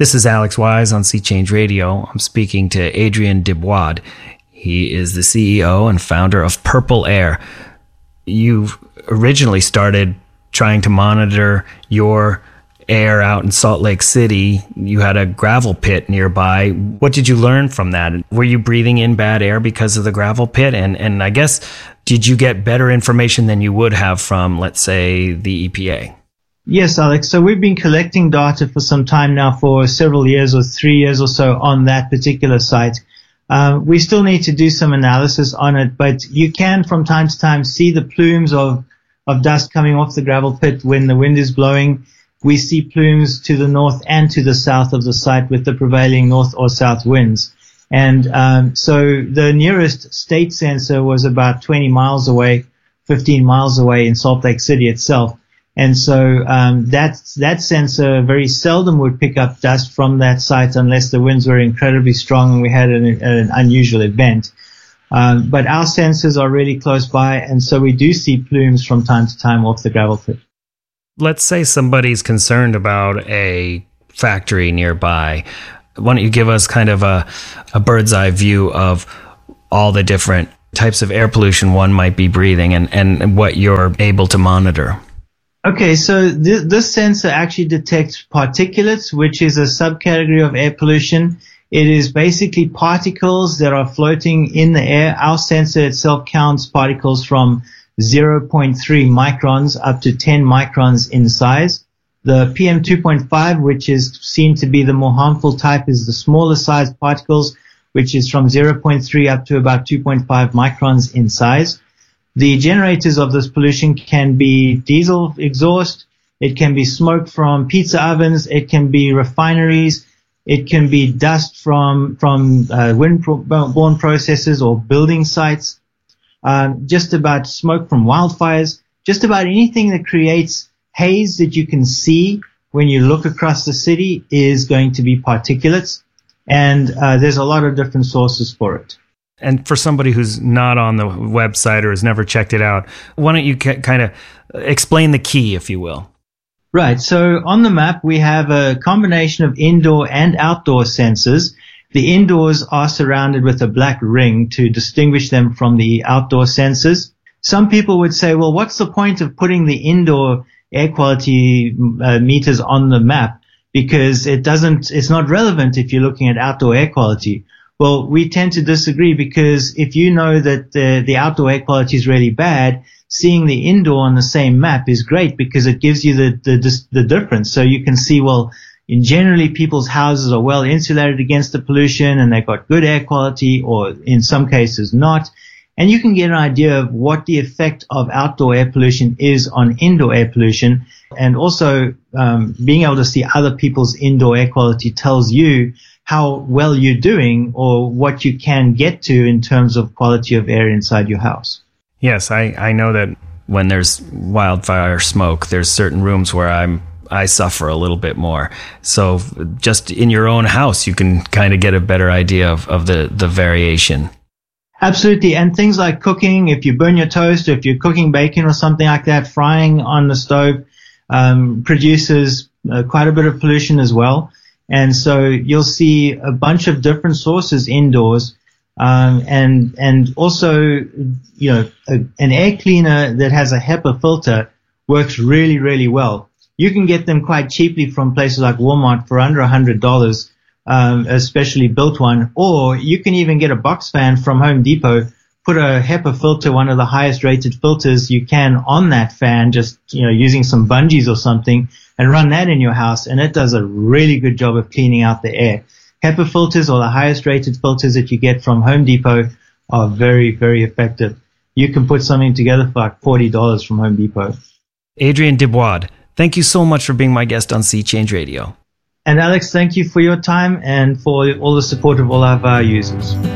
This is Alex Wise on Sea Change Radio. I'm speaking to Adrien Debois. He is the CEO and founder of Purple Air. You originally started trying to monitor your air out in Salt Lake City. You had a gravel pit nearby. What did you learn from that? Were you breathing in bad air because of the gravel pit? And I guess, did you get better information than you would have from, let's say, the EPA? Yes, Alex. So we've been collecting data for some time now, for several years or 3 years or so on that particular site. We still need to do some analysis on it, but you can from time to time see the plumes of dust coming off the gravel pit when the wind is blowing. We see plumes to the north and to the south of the site with the prevailing north or south winds. And so the nearest state sensor was about 20 miles away, 15 miles away in Salt Lake City itself. And so that sensor very seldom would pick up dust from that site unless the winds were incredibly strong and we had an unusual event. But our sensors are really close by, and so we do see plumes from time to time off the gravel pit. Let's say somebody's concerned about a factory nearby. Why don't you give us kind of a bird's eye view of all the different types of air pollution one might be breathing and what you're able to monitor? Okay, so this sensor actually detects particulates, which is a subcategory of air pollution. It is basically particles that are floating in the air. Our sensor itself counts particles from 0.3 microns up to 10 microns in size. The PM2.5, which is seen to be the more harmful type, is the smaller size particles, which is from 0.3 up to about 2.5 microns in size. The generators of this pollution can be diesel exhaust, it can be smoke from pizza ovens, it can be refineries, it can be dust from wind-borne processes or building sites, just about smoke from wildfires, just about anything that creates haze that you can see when you look across the city is going to be particulates, and there's a lot of different sources for it. And for somebody who's not on the website or has never checked it out, why don't you kind of explain the key, if you will? Right. So on the map, we have a combination of indoor and outdoor sensors. The indoors are surrounded with a black ring to distinguish them from the outdoor sensors. Some people would say, well, what's the point of putting the indoor air quality meters on the map? Because it's not relevant if you're looking at outdoor air quality. Well, we tend to disagree, because if you know that the outdoor air quality is really bad, seeing the indoor on the same map is great because it gives you the difference. So you can see, well, generally people's houses are well insulated against the pollution and they've got good air quality, or in some cases not. And you can get an idea of what the effect of outdoor air pollution is on indoor air pollution. And also being able to see other people's indoor air quality tells you how well you're doing or what you can get to in terms of quality of air inside your house. Yes, I know that when there's wildfire smoke, there's certain rooms where I suffer a little bit more. So just in your own house, you can kind of get a better idea of the variation. Absolutely. And things like cooking, if you burn your toast, or if you're cooking bacon or something like that, frying on the stove produces quite a bit of pollution as well. And so you'll see a bunch of different sources indoors. And also, you know, an air cleaner that has a HEPA filter works really, really well. You can get them quite cheaply from places like Walmart for under $100, a specially built one, or you can even get a box fan from Home Depot, put a HEPA filter, one of the highest rated filters you can, on that fan, just, you know, using some bungees or something, and run that in your house, and it does a really good job of cleaning out the air. HEPA filters, or the highest rated filters that you get from Home Depot, are very, very effective. You can put something together for like $40 from Home Depot. Adrien Debois, thank you so much for being my guest on Sea Change Radio. And Alex, thank you for your time and for all the support of all of our users.